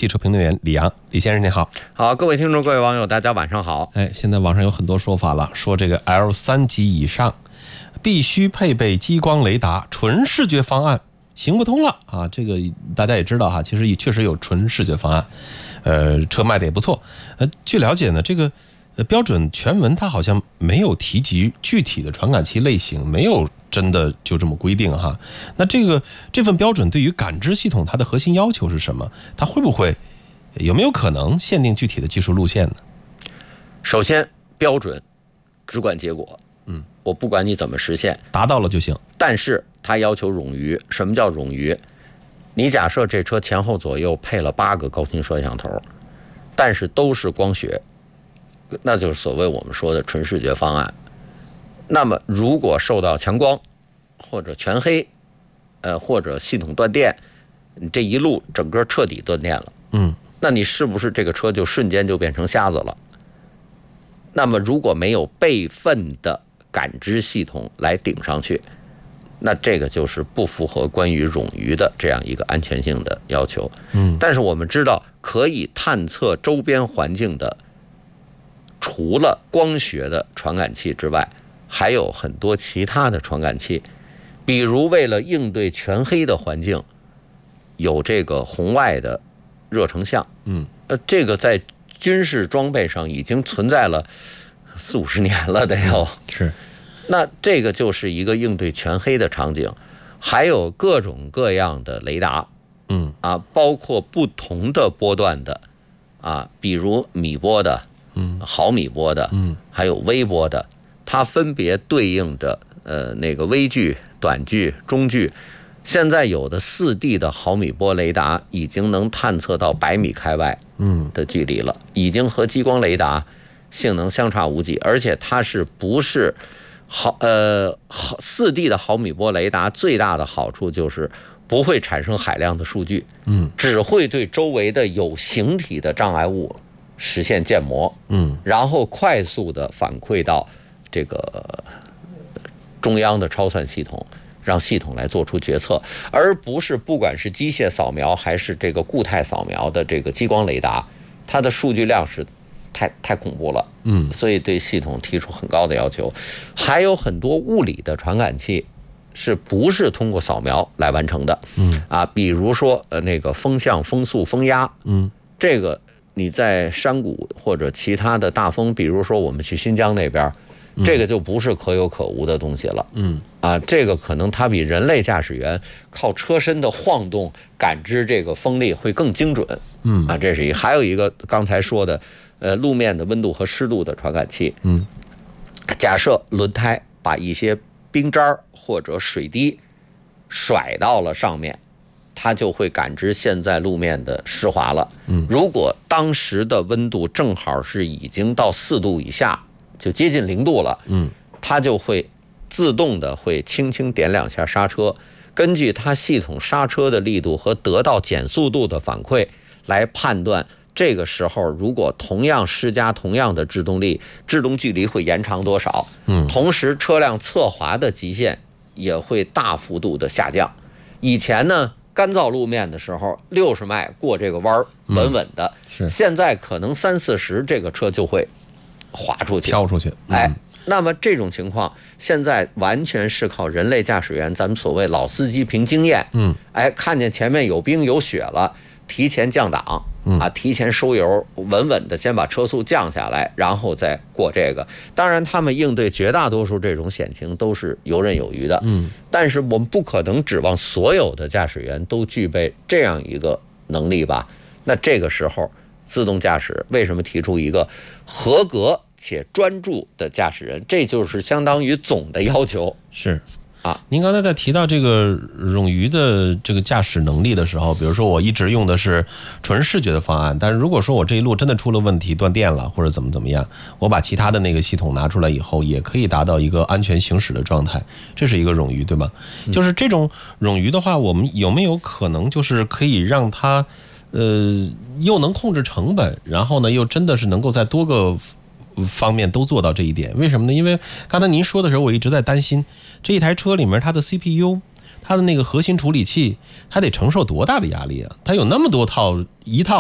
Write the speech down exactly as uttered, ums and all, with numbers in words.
汽车评论员李阳。李先生您好。 好，各位听众各位网友大家晚上好。 哎，现在网上有很多说法了，说这个 L 三 级以上必须配备激光雷达，纯视觉方案行不通了啊！这个大家也知道哈，其实也确实有纯视觉方案，呃，车卖的也不错。呃，据了解呢，这个呃标准全文它好像没有提及具体的传感器类型，没有真的就这么规定哈。那这个这份标准对于感知系统它的核心要求是什么？它会不会有没有可能限定具体的技术路线呢？ 首先，标准只管结果，嗯，我不管你怎么实现， 达到了就行。 但是它要求冗余。什么叫冗余？你假设这车前后左右配了八个高清摄像头，但是都是光学，那就是所谓我们说的纯视觉方案。那么如果受到强光或者全黑，呃，或者系统断电，你这一路整个彻底断电了， 嗯， 那你是不是这个车就瞬间就变成瞎子了？那么如果没有备份的感知系统来顶上去，那这个就是不符合关于冗余的这样一个安全性的要求。 嗯， 但是我们知道，可以探测周边环境的，除了光学的传感器之外，还有很多其他的传感器，比如为了应对全黑的环境，有这个红外的热成像。 嗯， 呃，这个在军事装备上已经存在了四五十年了，得有。 是。 那这个就是一个应对全黑的场景，还有各种各样的雷达， 嗯啊，包括不同的波段的，啊，比如米波的， 嗯， 毫米波的， 嗯， 还有微波的，它分别对应着呃那个微距、短距、中距。现在有的四 D 的毫米波雷达已经能探测到百米开外的距离了，已经和激光雷达性能相差无几，而且它是不是毫呃四 D 的毫米波雷达最大的好处就是不会产生海量的数据， 嗯， 只会对周围的有形体的障碍物实现建模， 嗯， 然后快速的反馈到这个中央的超算系统，让系统来做出决策，而不是不管是机械扫描还是这个固态扫描的这个激光雷达，它的数据量是太太恐怖了， 嗯， 所以对系统提出很高的要求。还有很多物理的传感器是不是通过扫描来完成的？ 嗯啊，比如说呃那个风向、风速、风压， 嗯， 这个你在山谷或者其他的大风，比如说我们去新疆那边，这个就不是可有可无的东西了。 嗯啊，这个可能它比人类驾驶员靠车身的晃动感知这个风力会更精准。 嗯啊，这是一，还有一个刚才说的，呃，路面的温度和湿度的传感器。 嗯， 假设轮胎把一些冰渣或者水滴甩到了上面，它就会感知现在路面的湿滑了。 嗯， 如果当时的温度正好是已经到四度以下，就接近零度了， 嗯， 它就会自动的会轻轻点两下刹车，根据它系统刹车的力度和得到减速度的反馈来判断这个时候如果同样施加同样的制动力，制动距离会延长多少。 嗯， 同时车辆侧滑的极限也会大幅度的下降。以前呢，干燥路面的时候六十迈过这个弯儿稳稳的， 是现在可能三四十这个车就会滑出去飘出去。嗯、 哎，那么这种情况现在完全是靠人类驾驶员，咱们所谓老司机凭经验， 嗯， 哎，看见前面有冰有雪了，提前降档，啊，提前收油，稳稳的先把车速降下来，然后再过这个。当然，他们应对绝大多数这种险情都是游刃有余的， 嗯， 但是我们不可能指望所有的驾驶员都具备这样一个能力吧？那这个时候，自动驾驶为什么提出一个合格且专注的驾驶人？这就是相当于总的要求。 是啊， 您刚才在提到这个冗余的这个驾驶能力的时候，比如说我一直用的是纯视觉的方案，但是如果说我这一路真的出了问题，断电了或者怎么怎么样，我把其他的那个系统拿出来以后，也可以达到一个安全行驶的状态，这是一个冗余，对吧？嗯、就是这种冗余的话，我们有没有可能就是可以让它呃又能控制成本，然后呢又真的是能够在多个方面都做到这一点？为什么呢？因为刚才您说的时候，我一直在担心这一台车里面它的 C P U， 它的那个核心处理器，它得承受多大的压力啊？它有那么多套一套